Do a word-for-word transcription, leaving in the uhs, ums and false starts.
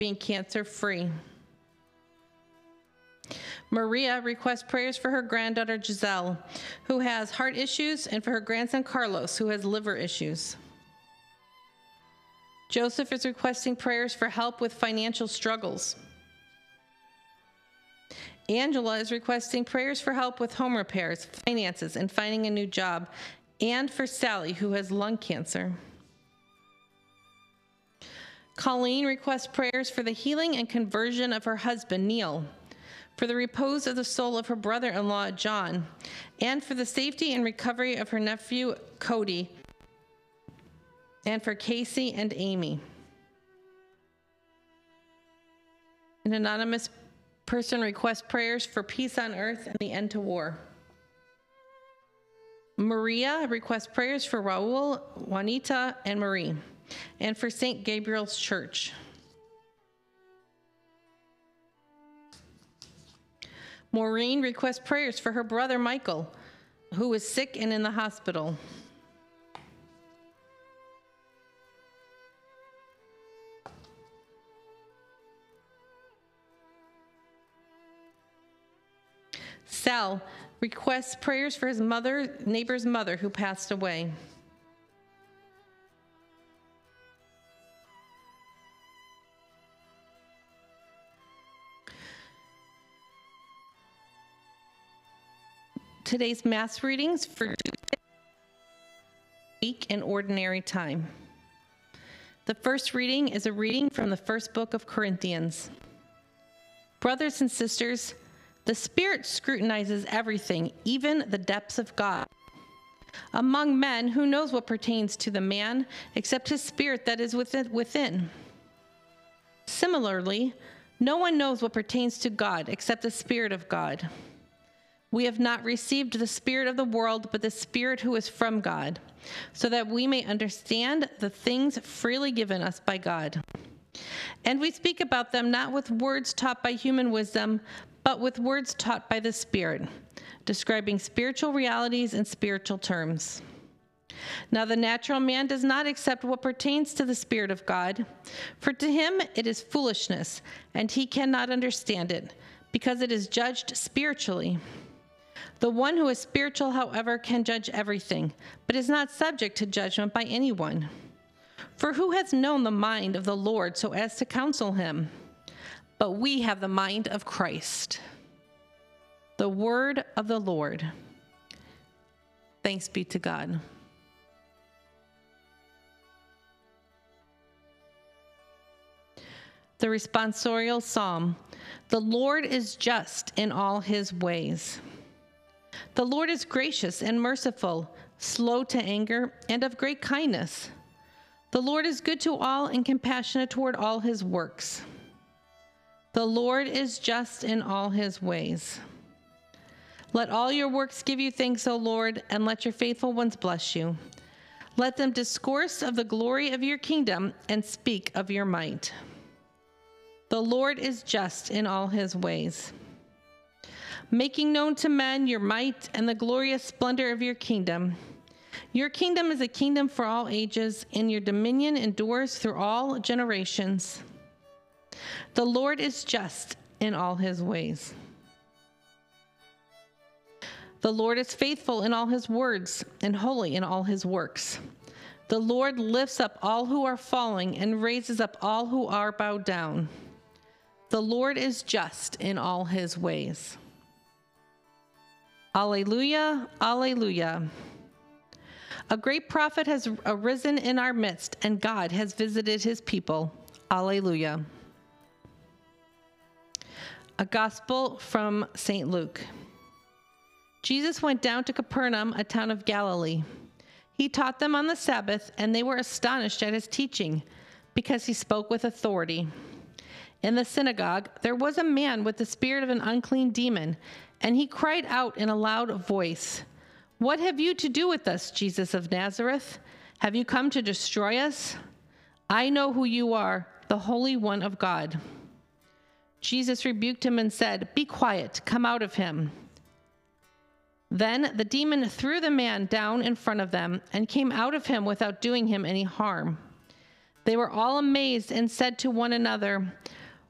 being cancer-free. Maria requests prayers for her granddaughter Giselle, who has heart issues, and for her grandson Carlos, who has liver issues. Joseph is requesting prayers for help with financial struggles. Angela is requesting prayers for help with home repairs, finances, and finding a new job, and for Sally, who has lung cancer. Colleen requests prayers for the healing and conversion of her husband, Neil, for the repose of the soul of her brother-in-law, John, and for the safety and recovery of her nephew, Cody, and for Casey and Amy. An anonymous person requests prayers for peace on earth and the end to war. Maria requests prayers for Raul, Juanita, and Marie, and for Saint Gabriel's Church. Maureen requests prayers for her brother Michael, who is sick and in the hospital. Sal requests prayers for his mother, neighbor's mother, who passed away. Today's Mass readings for Tuesday, week in ordinary time. The first reading is a reading from the first book of Corinthians. Brothers and sisters, the Spirit scrutinizes everything, even the depths of God. Among men, who knows what pertains to the man except his spirit that is within? Similarly, no one knows what pertains to God except the Spirit of God. We have not received the spirit of the world, but the Spirit who is from God, so that we may understand the things freely given us by God. And we speak about them not with words taught by human wisdom, but with words taught by the Spirit, describing spiritual realities in spiritual terms. Now the natural man does not accept what pertains to the Spirit of God, for to him it is foolishness, and he cannot understand it, because it is judged spiritually. The one who is spiritual, however, can judge everything, but is not subject to judgment by anyone. For who has known the mind of the Lord so as to counsel him? But we have the mind of Christ. The word of the Lord. Thanks be to God. The responsorial psalm. The Lord is just in all his ways. The Lord is gracious and merciful, slow to anger, and of great kindness. The Lord is good to all and compassionate toward all his works. The Lord is just in all his ways. Let all your works give you thanks, O Lord, and let your faithful ones bless you. Let them discourse of the glory of your kingdom and speak of your might. The Lord is just in all his ways, making known to men your might and the glorious splendor of your kingdom. Your kingdom is a kingdom for all ages, and your dominion endures through all generations. The Lord is just in all his ways. The Lord is faithful in all his words and holy in all his works. The Lord lifts up all who are falling and raises up all who are bowed down. The Lord is just in all his ways. Alleluia, alleluia. A great prophet has arisen in our midst, and God has visited his people. Alleluia. A gospel from Saint Luke. Jesus went down to Capernaum, a town of Galilee. He taught them on the Sabbath, and they were astonished at his teaching, because he spoke with authority. In the synagogue, there was a man with the spirit of an unclean demon, and he cried out in a loud voice, "What have you to do with us, Jesus of Nazareth? Have you come to destroy us? I know who you are, the Holy One of God." Jesus rebuked him and said, "Be quiet, come out of him." Then the demon threw the man down in front of them and came out of him without doing him any harm. They were all amazed and said to one another,